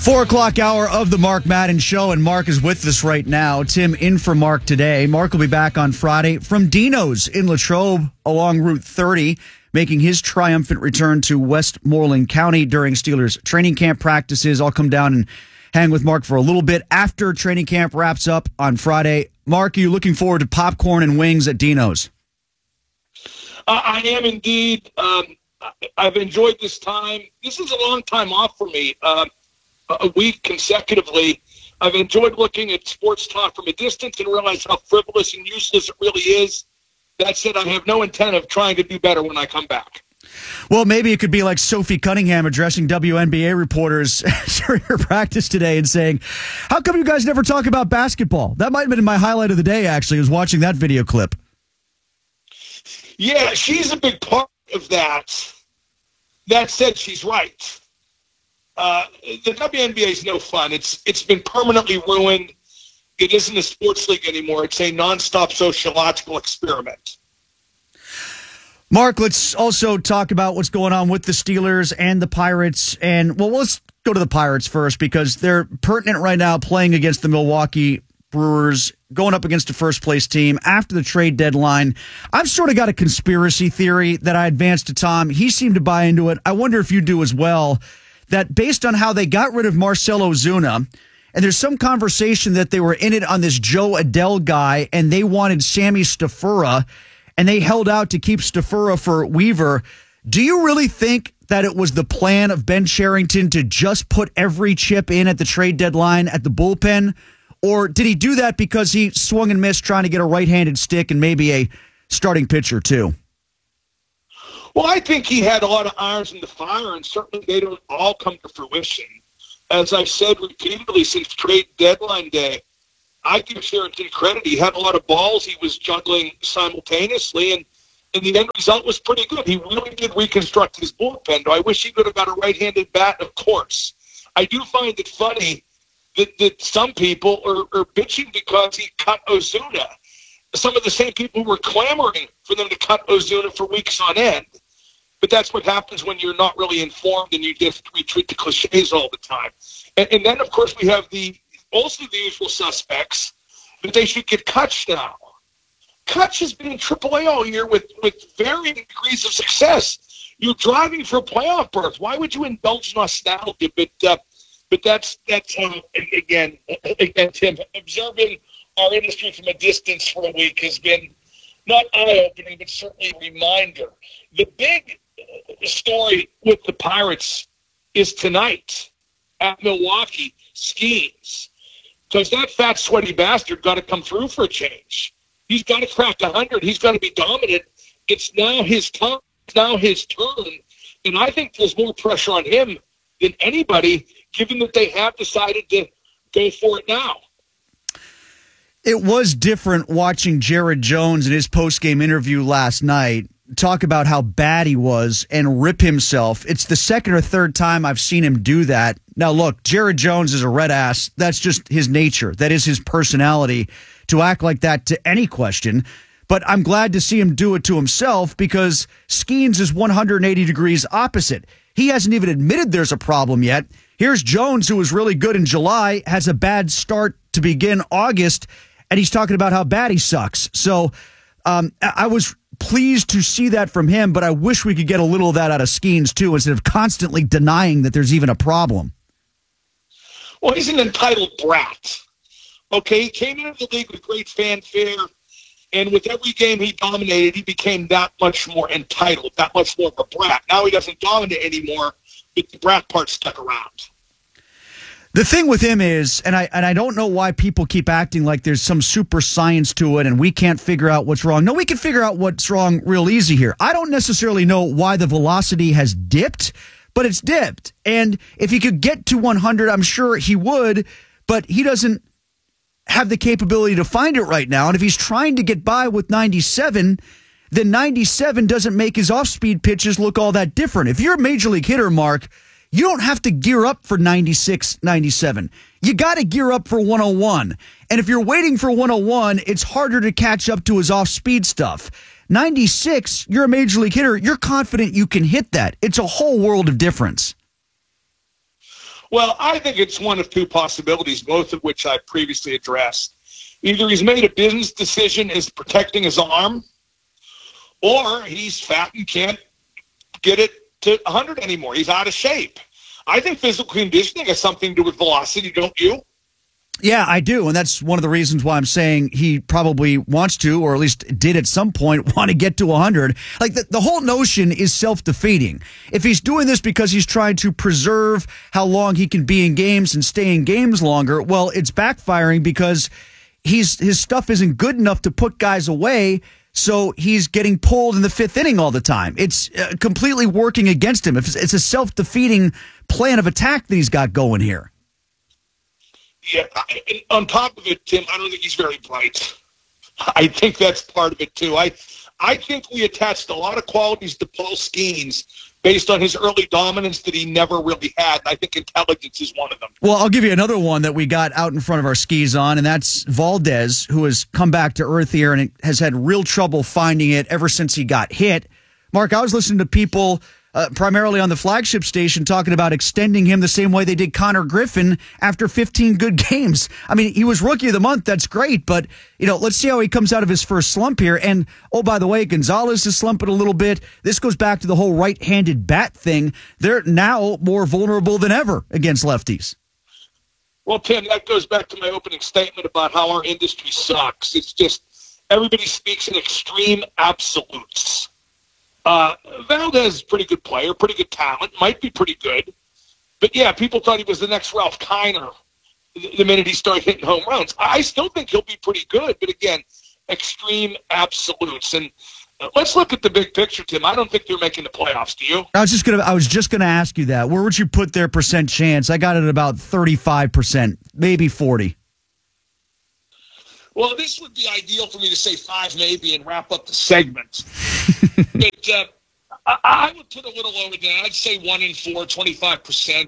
4 o'clock hour of the Mark Madden Show, and Mark is with us right now. Tim in for Mark today. Mark will be back on Friday from Dino's in Latrobe along Route 30, making his triumphant return to Westmoreland County during Steelers training camp practices. I'll come down and hang with Mark for a little bit after training camp wraps up on Friday. Mark, are you looking forward to popcorn and wings at Dino's? I am indeed. I've enjoyed this time. This is a long time off for me. A week consecutively. I've enjoyed looking at sports talk from a distance and realize how frivolous and useless it really is. That said, I have no intent of trying to do better when I come back. Well, maybe it could be like Sophie Cunningham addressing WNBA reporters during her practice today and saying, how come you guys never talk about basketball? That might have been my highlight of the day, actually, was watching that video clip. Yeah, she's a big part of that. That said, she's right. The WNBA is no fun. It's been permanently ruined. It isn't a sports league anymore. It's a nonstop sociological experiment. Mark, let's also talk about what's going on with the Steelers and the Pirates. And, well, let's go to the Pirates first because they're pertinent right now playing against the Milwaukee Brewers, going up against a first-place team after the trade deadline. I've sort of got a conspiracy theory that I advanced to Tom. He seemed to buy into it. I wonder if you do as well, that based on how they got rid of Marcell Ozuna, and there's some conversation that they were in it on this Joe Adell guy, and they wanted Sammy Stafura, and they held out to keep Stafura for Weaver. Do you really think that it was the plan of Ben Cherington to just put every chip in at the trade deadline at the bullpen? Or did he do that because he swung and missed trying to get a right-handed stick and maybe a starting pitcher too? Well, I think he had a lot of irons in the fire, and certainly they don't all come to fruition. As I've said repeatedly since trade deadline day, I give Cherington credit. He had a lot of balls he was juggling simultaneously, and the end result was pretty good. He really did reconstruct his bullpen. Do I wish he could have got a right-handed bat? Of course. I do find it funny that some people are bitching because he cut Ozuna. Some of the same people who were clamoring for them to cut Ozuna for weeks on end. But that's what happens when you're not really informed and you just retreat to cliches all the time. And then, of course, we have also the usual suspects that they should get Kutch now. Kutch has been in AAA all year with varying degrees of success. You're driving for a playoff berth. Why would you indulge in nostalgia? But that's again, Tim, observing our industry from a distance for a week has been not eye-opening, but certainly a reminder. The big story with the Pirates is tonight at Milwaukee, Skeens. Because that fat, sweaty bastard got to come through for a change. He's got to crack 100. He's got to be dominant. It's now his time. It's now his turn. And I think there's more pressure on him than anybody, given that they have decided to go for it now. It was different watching Jared Jones in his post-game interview last night talk about how bad he was and rip himself. It's the second or third time I've seen him do that. Now, look, Jared Jones is a red ass. That's just his nature. That is his personality to act like that to any question. But I'm glad to see him do it to himself because Skeens is 180 degrees opposite. He hasn't even admitted there's a problem yet. Here's Jones, who was really good in July, has a bad start to begin August, and he's talking about how bad he sucks. So I was pleased to see that from him, but I wish we could get a little of that out of Skeens, too, instead of constantly denying that there's even a problem. Well, he's an entitled brat. Okay, he came into the league with great fanfare, and with every game he dominated, he became that much more entitled, that much more of a brat. Now he doesn't dominate anymore, but the brat part stuck around. The thing with him is, and I don't know why people keep acting like there's some super science to it and we can't figure out what's wrong. No, we can figure out what's wrong real easy here. I don't necessarily know why the velocity has dipped, but it's dipped. And if he could get to 100, I'm sure he would, but he doesn't have the capability to find it right now. And if he's trying to get by with 97, then 97 doesn't make his off-speed pitches look all that different. If you're a major league hitter, Mark, you don't have to gear up for 96, 97. You got to gear up for 101. And if you're waiting for 101, it's harder to catch up to his off-speed stuff. 96, you're a major league hitter. You're confident you can hit that. It's a whole world of difference. Well, I think it's one of two possibilities, both of which I previously addressed. Either he's made a business decision as protecting his arm, or he's fat and can't get it to 100 anymore. He's out of shape. I think physical conditioning has something to do with velocity, don't you? Yeah, I do. And that's one of the reasons why I'm saying he probably wants to, or at least did at some point, want to get to 100. Like the whole notion is self-defeating. If he's doing this because he's trying to preserve how long he can be in games and stay in games longer, well, it's backfiring because his stuff isn't good enough to put guys away. So he's getting pulled in the fifth inning all the time. It's completely working against him. It's a self-defeating plan of attack that he's got going here. Yeah, on top of it, Tim, I don't think he's very bright. I think that's part of it, too. I think we attached a lot of qualities to Paul Skeens based on his early dominance that he never really had. I think intelligence is one of them. Well, I'll give you another one that we got out in front of our skis on, and that's Valdez, who has come back to earth here and has had real trouble finding it ever since he got hit. Mark, I was listening to people primarily on the flagship station talking about extending him the same way they did Connor Griffin after 15 good games. I mean, he was rookie of the month. That's great. But, let's see how he comes out of his first slump here. And, oh, by the way, Gonzalez is slumping a little bit. This goes back to the whole right-handed bat thing. They're now more vulnerable than ever against lefties. Well, Tim, that goes back to my opening statement about how our industry sucks. It's just everybody speaks in extreme absolutes. Valdez is a pretty good player, pretty good talent, might be pretty good. But, yeah, people thought he was the next Ralph Kiner the minute he started hitting home runs. I still think he'll be pretty good, but, again, extreme absolutes. And let's look at the big picture, Tim. I don't think they're making the playoffs, do you? I was just gonna ask you that. Where would you put their percent chance? I got it at about 35%, maybe 40%. Well, this would be ideal for me to say 5 maybe and wrap up the segment. But I would put a little lower than that. I'd say 1-4, 25%.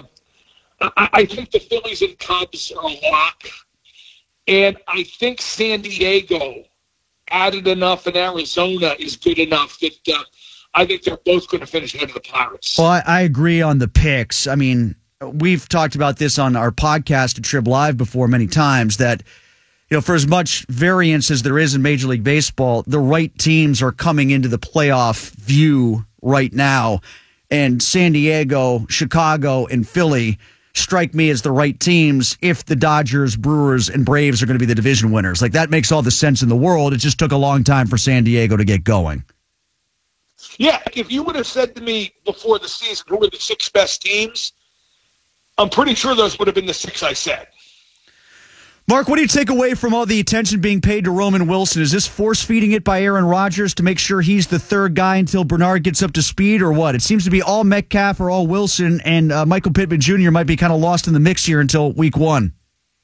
I think the Phillies and Cubs are a lock. And I think San Diego added enough and Arizona is good enough that I think they're both going to finish ahead of the Pirates. Well, I agree on the picks. I mean, we've talked about this on our podcast at Trib Live before many times that for as much variance as there is in Major League Baseball, the right teams are coming into the playoff view right now. And San Diego, Chicago, and Philly strike me as the right teams if the Dodgers, Brewers, and Braves are going to be the division winners. Like, that makes all the sense in the world. It just took a long time for San Diego to get going. Yeah, if you would have said to me before the season who were the 6 best teams, I'm pretty sure those would have been the 6 I said. Mark, what do you take away from all the attention being paid to Roman Wilson? Is this force-feeding it by Aaron Rodgers to make sure he's the third guy until Bernard gets up to speed, or what? It seems to be all Metcalf or all Wilson, and Michael Pittman Jr. might be kind of lost in the mix here until week 1.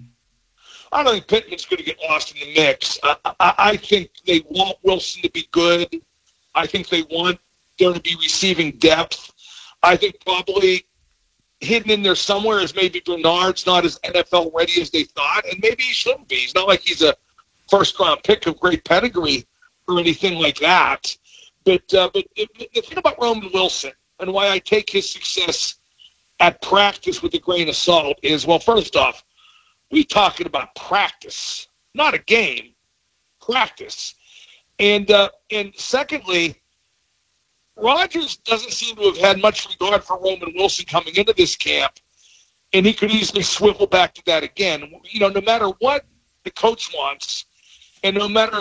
I don't think Pittman's going to get lost in the mix. I think they want Wilson to be good. I think they want there to be receiving depth. I think probably hidden in there somewhere is maybe Bernard's not as NFL ready as they thought, and maybe he shouldn't be. He's not like he's a first-round pick of great pedigree or anything like that. But the thing about Roman Wilson and why I take his success at practice with a grain of salt is, well, first off, we're talking about practice, not a game, practice. And secondly, Rodgers doesn't seem to have had much regard for Roman Wilson coming into this camp, and he could easily swivel back to that again. No matter what the coach wants, and no matter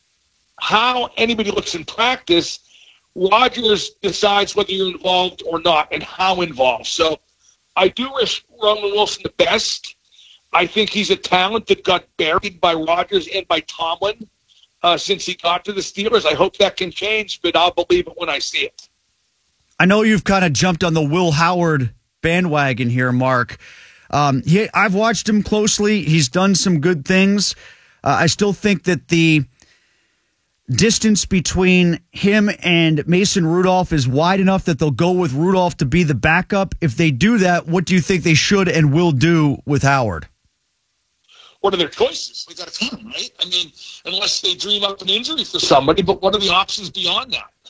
how anybody looks in practice, Rodgers decides whether you're involved or not and how involved. So I do wish Roman Wilson the best. I think he's a talent that got buried by Rodgers and by Tomlin since he got to the Steelers. I hope that can change, but I'll believe it when I see it. I know you've kind of jumped on the Will Howard bandwagon here, Mark. I've watched him closely. He's done some good things. I still think that the distance between him and Mason Rudolph is wide enough that they'll go with Rudolph to be the backup. If they do that, what do you think they should and will do with Howard? What are their choices? They got a ton, right? I mean, unless they dream up an injury for somebody, but what are the options beyond that?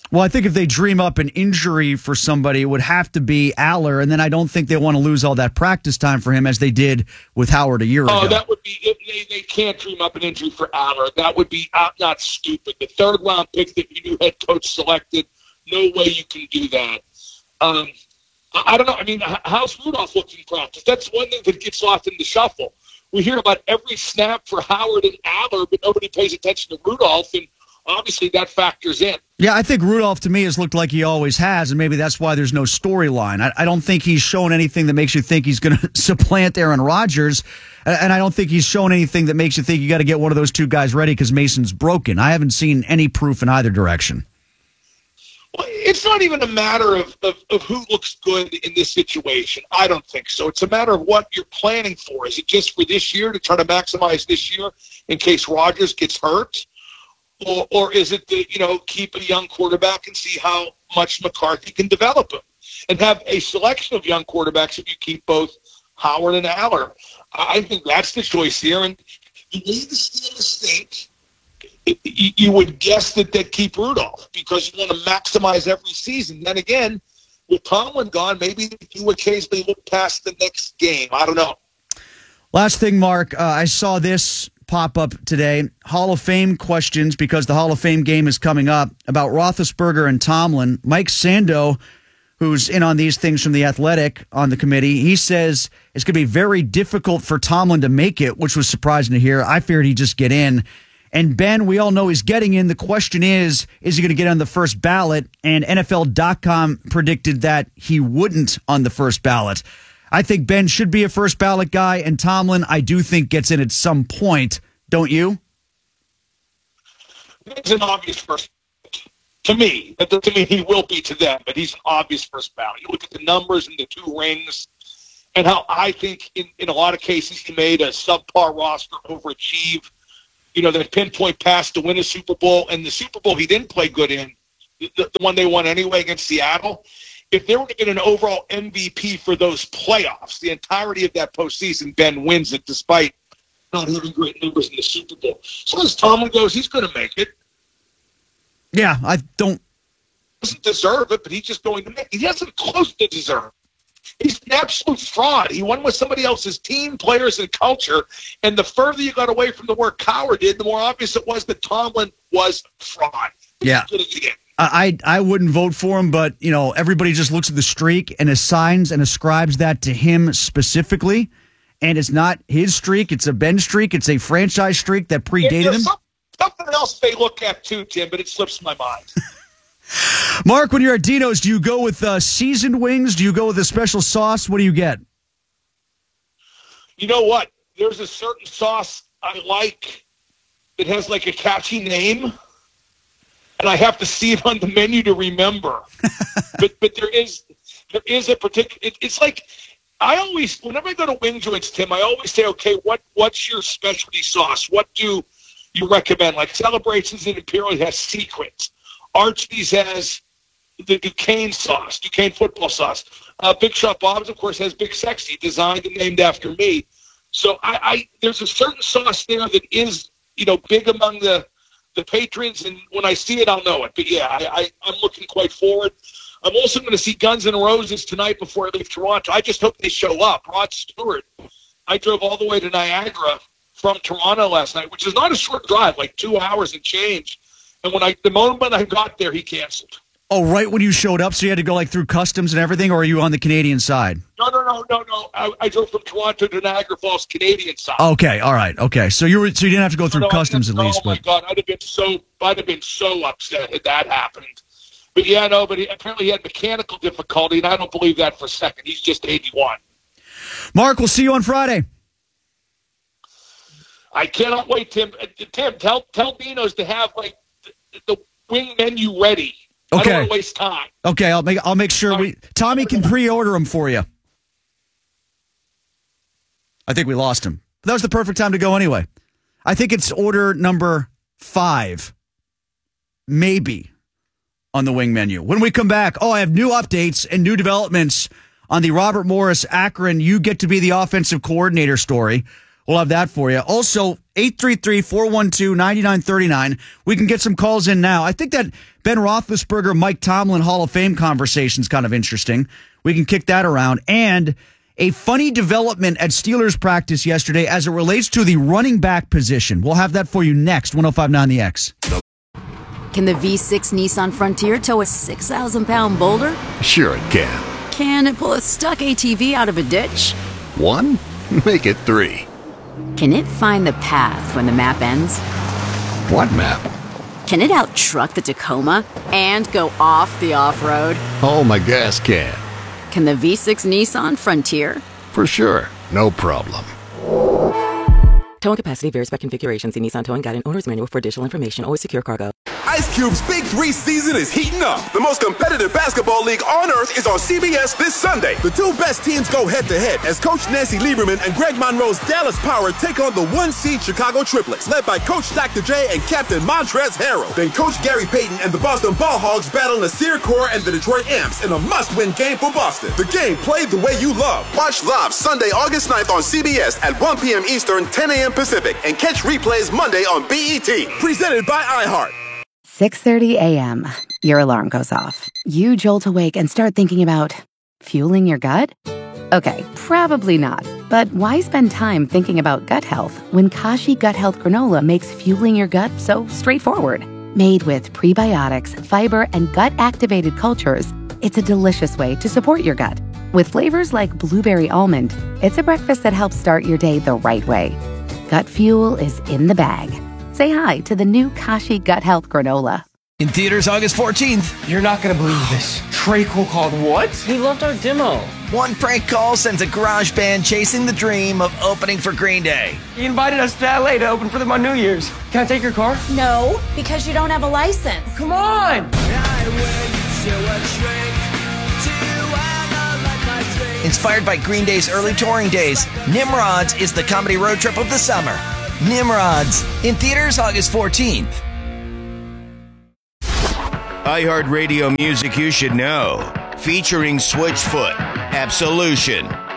Well, I think if they dream up an injury for somebody, it would have to be Aller, and then I don't think they want to lose all that practice time for him as they did with Howard a year ago. Oh, that would be they can't dream up an injury for Aller. That would be not stupid. The third-round pick that your new head coach selected, no way you can do that. I don't know. I mean, how's Rudolph looking in practice? That's one thing that gets lost in the shuffle. We hear about every snap for Howard and Aller, but nobody pays attention to Rudolph, and obviously that factors in. Yeah, I think Rudolph, to me, has looked like he always has, and maybe that's why there's no storyline. I don't think he's shown anything that makes you think he's going to supplant Aaron Rodgers, and I don't think he's shown anything that makes you think you got to get one of those two guys ready because Mason's broken. I haven't seen any proof in either direction. Well, it's not even a matter of who looks good in this situation. I don't think so. It's a matter of what you're planning for. Is it just for this year to try to maximize this year in case Rodgers gets hurt? Or is it to, keep a young quarterback and see how much McCarthy can develop him and have a selection of young quarterbacks if you keep both Howard and Aller? I think that's the choice here. And the way the Steelers think, you would guess that they'd keep Rudolph because you want to maximize every season. Then again, with Tomlin gone, maybe you occasionally look past the next game. I don't know. Last thing, Mark, I saw this pop up today. Hall of Fame questions, because the Hall of Fame game is coming up, about Roethlisberger and Tomlin. Mike Sando, who's in on these things from The Athletic on the committee, he says it's going to be very difficult for Tomlin to make it, which was surprising to hear. I figured he'd just get in. And Ben, we all know he's getting in. The question is he going to get on the first ballot? And NFL.com predicted that he wouldn't on the first ballot. I think Ben should be a first ballot guy, and Tomlin, I do think, gets in at some point. Don't you? It's an obvious first to me. That doesn't mean he will be to them, but he's an obvious first ballot. You look at the numbers and the 2 rings and how I think in a lot of cases he made a subpar roster overachieve. That pinpoint pass to win a Super Bowl, and the Super Bowl he didn't play good in, the one they won anyway against Seattle. If they were to get an overall MVP for those playoffs, the entirety of that postseason, Ben wins it despite not having great numbers in the Super Bowl. So as Tomlin goes, he's going to make it. Yeah, I don't. He doesn't deserve it, but he's just going to make it. He doesn't close to deserve it. He's an absolute fraud. He won with somebody else's team, players, and culture. And the further you got away from the work Cowher did, the more obvious it was that Tomlin was fraud. Yeah. I wouldn't vote for him, but, everybody just looks at the streak and assigns and ascribes that to him specifically. And it's not his streak. It's a Ben streak. It's a franchise streak that predated him. Something else they look at too, Tim, but it slips my mind. Mark, when you're at Dino's, do you go with seasoned wings? Do you go with a special sauce? What do you get? You know what? There's a certain sauce I like that has like a catchy name, and I have to see it on the menu to remember. but there is a particular. It's like I always, whenever I go to wing joints, Tim, I always say, okay, what's your specialty sauce? What do you recommend? Like Celebrations and Imperial has Secrets. Archie's has the Duquesne sauce, Duquesne football sauce. Big Shot Bob's, of course, has Big Sexy, designed and named after me. So there's a certain sauce there that is, big among the patrons, and when I see it, I'll know it. But yeah, I'm looking quite forward. I'm also going to see Guns N' Roses tonight before I leave Toronto. I just hope they show up. Rod Stewart, I drove all the way to Niagara from Toronto last night, which is not a short drive, like 2 hours and change. And the moment I got there, he canceled. Oh, right when you showed up, so you had to go through customs and everything, or are you on the Canadian side? No. I drove from Toronto to Niagara Falls, Canadian side. Okay, all right, okay. So you didn't have to go through customs at least. Oh my God, I'd have been so upset had that happened. But yeah, but apparently he had mechanical difficulty, and I don't believe that for a second. He's just 81. Mark, we'll see you on Friday. I cannot wait, Tim. Tim, tell Dino's to have the wing menu ready. Okay. I don't want to waste time. Okay, I'll make sure Tommy can pre-order them for you. I think we lost him. That was the perfect time to go anyway. I think it's order number 5, maybe, on the wing menu. When we come back, I have new updates and new developments on the Robert Morris Akron, you get to be the offensive coordinator story. We'll have that for you. Also, 833-412-9939. We can get some calls in now. I think that Ben Roethlisberger, Mike Tomlin Hall of Fame conversation is kind of interesting. We can kick that around. And a funny development at Steelers practice yesterday as it relates to the running back position. We'll have that for you next. 105.9 The X. Can the V6 Nissan Frontier tow a 6,000-pound boulder? Sure it can. Can it pull a stuck ATV out of a ditch? 1? Make it 3. Can it find the path when the map ends? What map? Can it out-truck the Tacoma and go off the off-road? Oh, my gas can. Can the V6 Nissan Frontier? For sure. No problem. Towing capacity varies by configuration. See Nissan Towing Guide and Owner's Manual for additional information. Always secure cargo. Ice Cube's Big 3 season is heating up. The most competitive basketball league on earth is on CBS this Sunday. The two best teams go head-to-head as Coach Nancy Lieberman and Greg Monroe's Dallas Power take on the 1-seed Chicago Triplets, led by Coach Dr. J and Captain Montrezl Harrell. Then Coach Gary Payton and the Boston Ball Hogs battle Nasir Kaur and the Detroit Amps in a must-win game for Boston. The game played the way you love. Watch live Sunday, August 9th on CBS at 1 p.m. Eastern, 10 a.m. Pacific, and catch replays Monday on BET. Presented by iHeart. 6:30 a.m. Your alarm goes off. You jolt awake and start thinking about fueling your gut? Okay, probably not. But why spend time thinking about gut health when Kashi Gut Health Granola makes fueling your gut so straightforward? Made with prebiotics, fiber, and gut-activated cultures, it's a delicious way to support your gut. With flavors like blueberry almond, it's a breakfast that helps start your day the right way. Gut fuel is in the bag. Say hi to the new Kashi Gut Health Granola. In theaters August 14th. You're not going to believe this. Trey Cole called what? He loved our demo. One prank call sends a garage band chasing the dream of opening for Green Day. He invited us to LA to open for them on New Year's. Can I take your car? No, because you don't have a license. Come on! Inspired by Green Day's early touring days, Nimrods is the comedy road trip of the summer. Nimrods, in theaters August 14th. iHeartRadio music you should know. Featuring Switchfoot, Absolution,